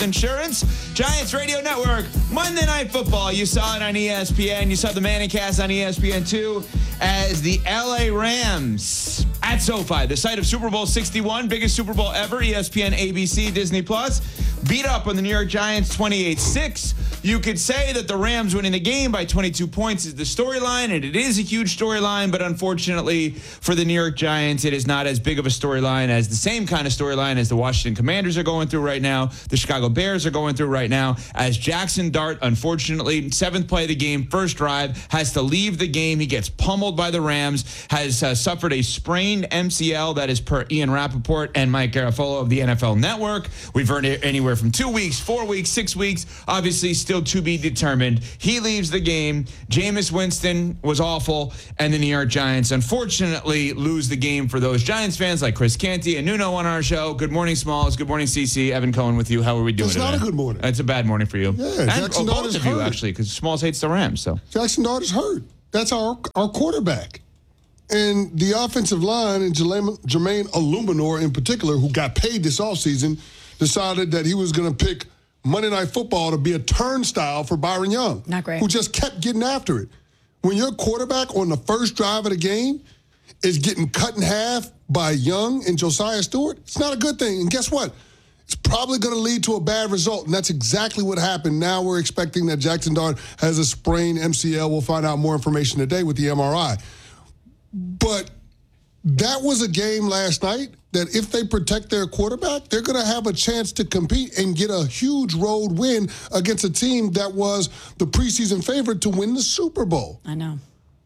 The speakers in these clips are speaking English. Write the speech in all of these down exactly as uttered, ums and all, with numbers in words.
Insurance. Giants Radio Network, Monday Night Football. You saw it on E S P N. You saw the Manningcast on E S P N two as the L A Rams at SoFi, the site of Super Bowl sixty-one, biggest Super Bowl ever, E S P N, A B C, Disney Plus, beat up on the New York Giants twenty-eight six. You could say that the Rams winning the game by twenty-two points is the storyline, and it is a huge storyline, but unfortunately for the New York Giants, it is not as big of a storyline as the same kind of storyline as the Washington Commanders are going through right now, the Chicago Bears are going through right now, as Jackson Dart, unfortunately, seventh play of the game, first drive, has to leave the game. He gets pummeled by the Rams, has uh, suffered a sprained M C L, that is per Ian Rappaport and Mike Garafolo of the N F L Network. We've heard it anywhere from two weeks, four weeks, six weeks, obviously still to be determined. He leaves the game. Jameis Winston was awful, and the New York Giants unfortunately lose the game for those Giants fans like Chris Canty and Nuno on our show. Good morning, Smalls. Good morning, C C. Evan Cohen with you. How are we doing It's today? not a good morning. It's a bad morning for you. Yeah, and Jackson oh, Dart both is of you, hurt. actually, because Smalls hates the Rams. So Jackson Dart is hurt. That's our our quarterback. And the offensive line, and Jermaine Jermaine Illuminor in particular, who got paid this offseason, decided that he was going to pick Monday Night Football to be a turnstile for Byron Young. Not great. Who just kept getting after it. When your quarterback on the first drive of the game is getting cut in half by Young and Josiah Stewart, it's not a good thing. And guess what? It's probably going to lead to a bad result, and that's exactly what happened. Now we're expecting that Jackson Dart has a sprained M C L. We'll find out more information today with the M R I. But that was a game last night that if they protect their quarterback, they're going to have a chance to compete and get a huge road win against a team that was the preseason favorite to win the Super Bowl. I know.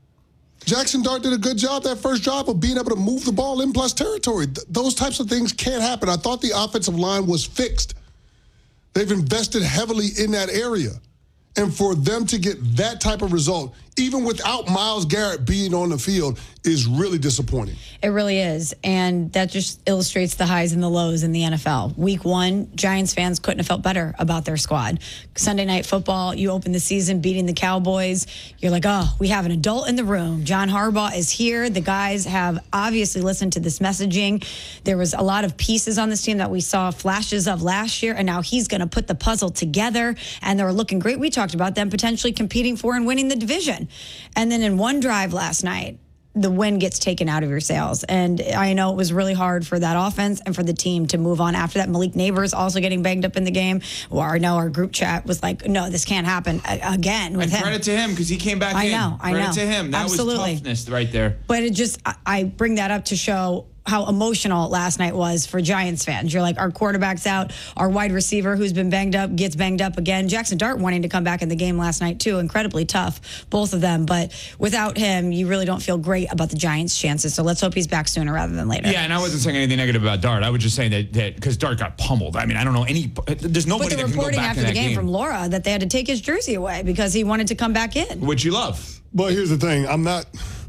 Jackson Dart did a good job that first drive of being able to move the ball in plus territory. Th- those types of things can't happen. I thought the offensive line was fixed. They've invested heavily in that area. And for them to get that type of result, even without Myles Garrett being on the field, is really disappointing. It really is. And that just illustrates the highs and the lows in the N F L. Week one, Giants fans couldn't have felt better about their squad. Sunday Night Football, you open the season beating the Cowboys. You're like, oh, we have an adult in the room. John Harbaugh is here. The guys have obviously listened to this messaging. There was a lot of pieces on this team that we saw flashes of last year, and now he's going to put the puzzle together, and they're looking great. We talked about them potentially competing for and winning the division. And then in one drive last night, the win gets taken out of your sails. And I know it was really hard for that offense and for the team to move on after that. Malik Neighbors also getting banged up in the game. Well, I know our group chat was like, no, this can't happen again with and him. credit to him because he came back I in. know, I credit know. to him. That Absolutely. was toughness right there. But it just, I- I bring that up to show how emotional last night was for Giants fans. You're like, our quarterback's out, our wide receiver who's been banged up gets banged up again. Jackson Dart wanting to come back in the game last night too, incredibly tough, both of them. But without him, you really don't feel great about the Giants' chances. So let's hope he's back sooner rather than later. Yeah, and I wasn't saying anything negative about Dart. I was just saying that that because Dart got pummeled. I mean, I don't know any. There's nobody But the that can go reporting back after in the that game, game from Laura that they had to take his jersey away because he wanted to come back in. which you love. But here's the thing. I'm not,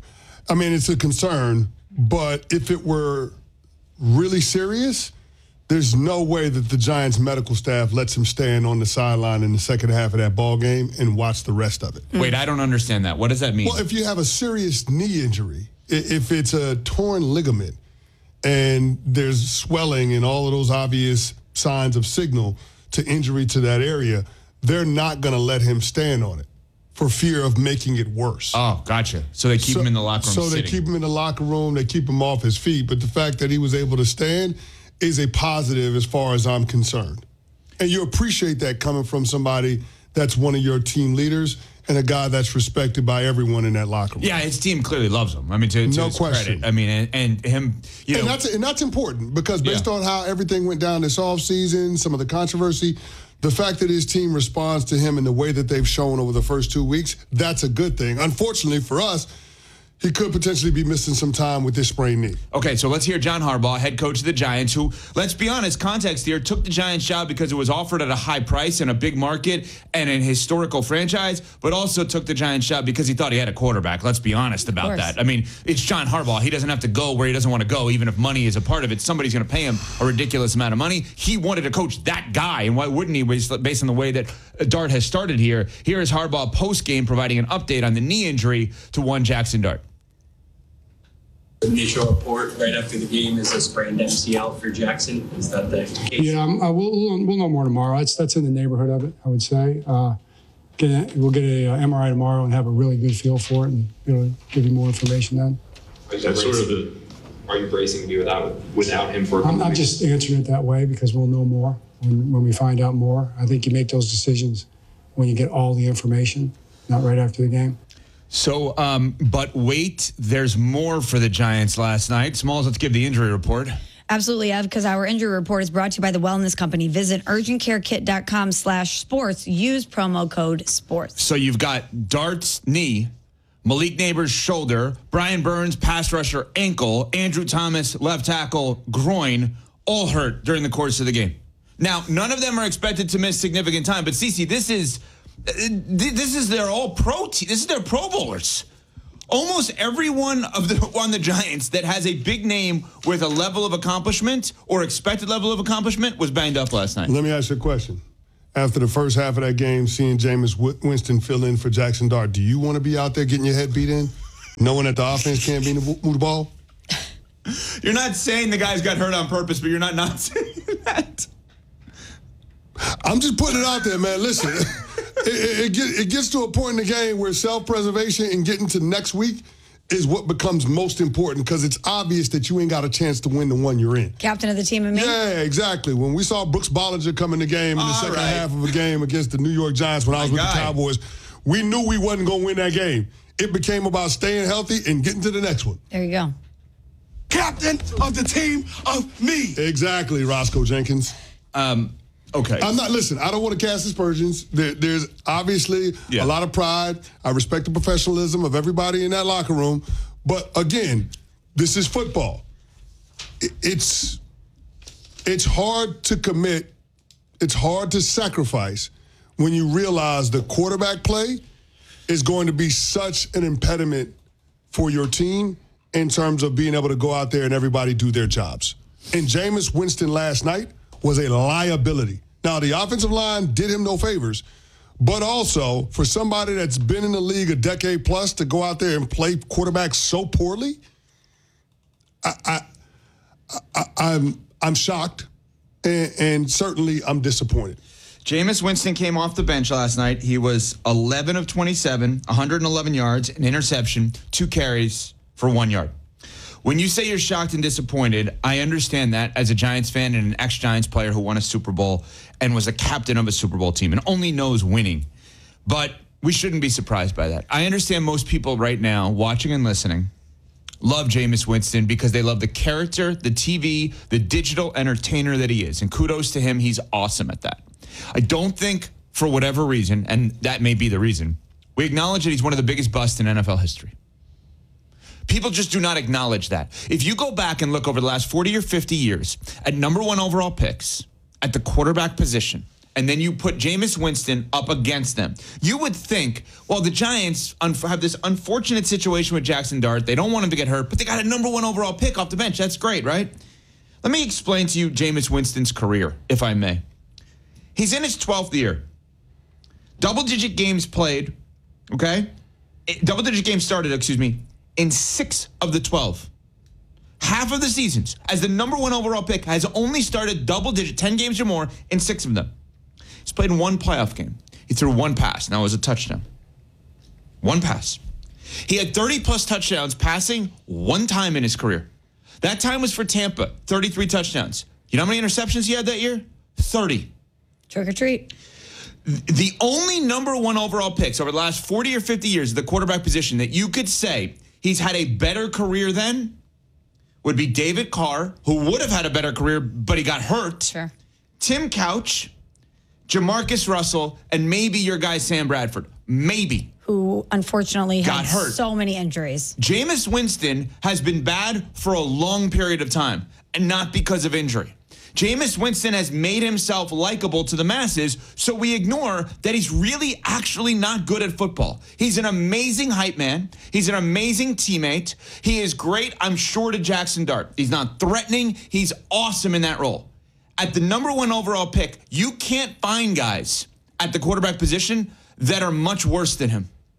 I mean, it's a concern, but if it were really serious, there's no way that the Giants medical staff lets him stand on the sideline in the second half of that ball game and watch the rest of it. Wait, I don't understand that. What does that mean? Well, if you have a serious knee injury, i- if it's a torn ligament and there's swelling and all of those obvious signs of signal to injury to that area, they're not going to let him stand on it for fear of making it worse. oh, gotcha. So they keep So- him in the locker room So sitting. they keep him in the locker room. They keep him off his feet. But the fact that he was able to stand is a positive as far as I'm concerned. And you appreciate that coming from somebody that's one of your team leaders and a guy that's respected by everyone in that locker room. Yeah, his team clearly loves him. I mean, to, to No his question. credit. I mean, and, and him, you And know. that's and that's important because based Yeah. on how everything went down this offseason, some of the controversy, the fact that his team responds to him in the way that they've shown over the first two weeks, that's a good thing. Unfortunately for us, he could potentially be missing some time with this sprained knee. Okay, so let's hear John Harbaugh, head coach of the Giants, who, let's be honest, context here, took the Giants job because it was offered at a high price in a big market and an historical franchise, but also took the Giants job because he thought he had a quarterback. Let's be honest about course. that. I mean, it's John Harbaugh. He doesn't have to go where he doesn't want to go, even if money is a part of it. Somebody's going to pay him a ridiculous amount of money. He wanted to coach that guy, and why wouldn't he, based on the way that Dart has started here? Here is Harbaugh post-game providing an update on the knee injury to one Jackson Dart. Initial report right after the game is a sprained M C L for Jackson. Is that the case? Yeah, um, uh, we'll, we'll we'll know more tomorrow. That's that's in the neighborhood of it, I would say. Uh, get a, we'll get a uh, M R I tomorrow and have a really good feel for it, and be able to give you more information then. That's sort of the. Are you bracing to be without without him for? I'm, I'm just answering it that way because we'll know more when when we find out more. I think you make those decisions when you get all the information, not right after the game. So, um, but wait, there's more for the Giants last night. Smalls, let's give the injury report. Absolutely, Ev, because our injury report is brought to you by the Wellness Company. Visit urgentcarekit.com slash sports. Use promo code sports. So you've got Dart's knee, Malik Neighbors' shoulder, Brian Burns, pass rusher, ankle, Andrew Thomas, left tackle, groin, all hurt during the course of the game. Now, none of them are expected to miss significant time, but Cece, this is... This is their all-pro team. This is their Pro Bowlers. Almost everyone of the on the Giants that has a big name with a level of accomplishment or expected level of accomplishment was banged up last night. Let me ask you a question. After the first half of that game, seeing Jameis Winston fill in for Jackson Dart, do you want to be out there getting your head beat in, knowing that the offense can't be move the ball? You're not saying the guys got hurt on purpose, but you're not not saying that. I'm just putting it out there, man. Listen. It, it, it, get, it gets to a point in the game where self-preservation and getting to next week is what becomes most important because it's obvious that you ain't got a chance to win the one you're in. Captain of the team and me? Yeah, exactly. When we saw Brooks Bollinger come in the game in the All second right. half of a game against the New York Giants when I was My with guy. the Cowboys, we knew we wasn't going to win that game. It became about staying healthy and getting to the next one. There you go. Captain of the team of me. Exactly, Roscoe Jenkins. Um, okay. I'm not, listen, I don't want to cast aspersions. There, there's obviously Yeah. a lot of pride. I respect the professionalism of everybody in that locker room. But again, this is football. It, it's, it's hard to commit. It's hard to sacrifice when you realize the quarterback play is going to be such an impediment for your team in terms of being able to go out there and everybody do their jobs. And Jameis Winston last night was a liability. Now, the offensive line did him no favors, but also for somebody that's been in the league a decade plus to go out there and play quarterback so poorly, I, I, I, I'm I'm shocked, and, and certainly I'm disappointed. Jameis Winston came off the bench last night. He was eleven of twenty-seven, one hundred eleven yards, an interception, two carries for one yard. When you say you're shocked and disappointed, I understand that as a Giants fan and an ex-Giants player who won a Super Bowl and was a captain of a Super Bowl team and only knows winning. But we shouldn't be surprised by that. I understand most people right now watching and listening love Jameis Winston because they love the character, the T V, the digital entertainer that he is. And kudos to him. He's awesome at that. I don't think, for whatever reason, and that may be the reason, we acknowledge that he's one of the biggest busts in N F L history. People just do not acknowledge that. If you go back and look over the last forty or fifty years at number one overall picks at the quarterback position, and then you put Jameis Winston up against them, you would think, well, the Giants un- have this unfortunate situation with Jackson Dart. They don't want him to get hurt, but they got a number one overall pick off the bench. That's great, right? Let me explain to you Jameis Winston's career, if I may. He's in his twelfth year. Double-digit games played, okay? Double-digit games started, excuse me, in six of the twelve. Half of the seasons, as the number one overall pick, has only started double-digit, ten games or more, in six of them. He's played in one playoff game. He threw one pass. Now it was a touchdown. One pass. He had thirty-plus touchdowns passing one time in his career. That time was for Tampa, thirty-three touchdowns. You know how many interceptions he had that year? thirty. Trick or treat. The only number one overall picks over the last forty or fifty years of the quarterback position that you could say he's had a better career than would be David Carr, who would have had a better career, but he got hurt. Sure. Tim Couch, Jamarcus Russell, and maybe your guy Sam Bradford. Maybe. Who unfortunately Got had hurt. so many injuries. Jameis Winston has been bad for a long period of time, and not because of injury. Jameis Winston has made himself likable to the masses, so we ignore that he's really actually not good at football. He's an amazing hype man. He's an amazing teammate. He is great, I'm sure, to Jackson Dart. He's not threatening. He's awesome in that role. At the number one overall pick, you can't find guys at the quarterback position that are much worse than him.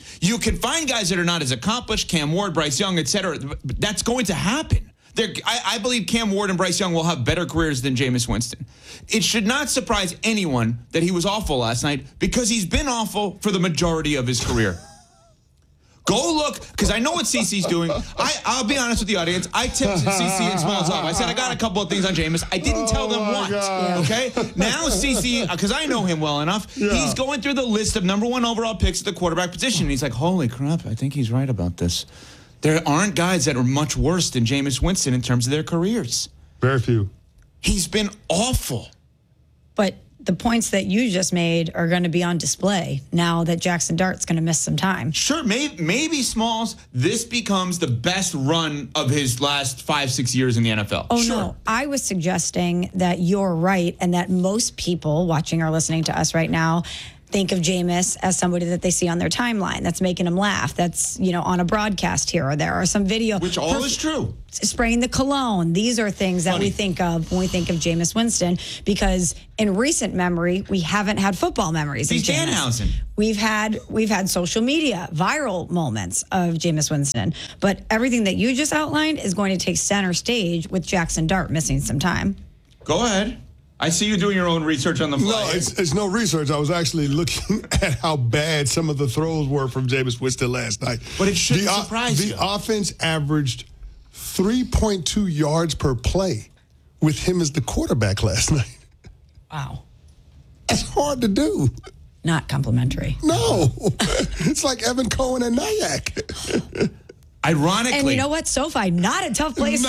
You can find guys that are not as accomplished, Cam Ward, Bryce Young, et cetera. But that's going to happen. They're, I, I believe Cam Ward and Bryce Young will have better careers than Jameis Winston. It should not surprise anyone that he was awful last night because he's been awful for the majority of his career. Go look, because I know what CeCe's doing. I, I'll be honest with the audience. I tipped CeCe and Smalls off. I said, I got a couple of things on Jameis. I didn't tell them Oh, my what, God. okay? Now CeCe, because I know him well enough, Yeah. he's going through the list of number one overall picks at the quarterback position. And he's like, holy crap, I think he's right about this. There aren't guys that are much worse than Jameis Winston in terms of their careers. Very few. He's been awful. But the points that you just made are going to be on display now that Jackson Dart's going to miss some time. Sure, maybe, maybe Smalls, this becomes the best run of his last five, six years in the N F L. Oh, sure. no. I was suggesting that you're right and that most people watching or listening to us right now think of Jameis as somebody that they see on their timeline that's making them laugh. That's, you know, on a broadcast here or there or some video. Which all is true. Spraying the cologne. These are things that Funny. we think of when we think of Jameis Winston because in recent memory, we haven't had football memories He's of Jameis. Danhausen. We've had we've had social media, viral moments of Jameis Winston. But everything that you just outlined is going to take center stage with Jackson Dart missing some time. Go ahead. I see you doing your own research on the fly. No, it's, it's no research. I was actually looking at how bad some of the throws were from Jameis Winston last night. But it shouldn't the, o- surprise the you. The offense averaged three point two yards per play with him as the quarterback last night. Wow. That's hard to do. Not complimentary. No. It's like Evan Cohen and Nyack. Ironically. And you know what? SoFi, not a tough place